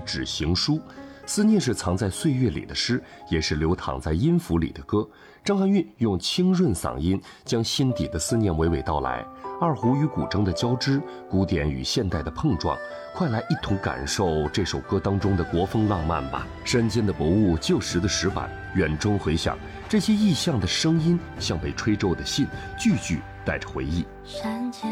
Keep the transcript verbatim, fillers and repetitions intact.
纸行书。思念是藏在岁月里的诗，也是流淌在音符里的歌。张含韵用清润嗓音将心底的思念娓娓道来，二胡与古筝的交织，古典与现代的碰撞，快来一同感受这首歌当中的国风浪漫吧。山间的薄雾，旧时的石板，远中回响，这些意象的声音像被吹皱的信，句句带着回忆。 山间